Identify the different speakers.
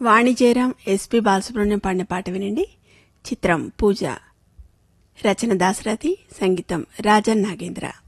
Speaker 1: వాణి Jayaram, SP Balasubrahmanyam పాడిన పాట వినండి. చిత్రం పూజ. రచన దాశరథి, సంగీతం రాజన్ నాగేంద్ర.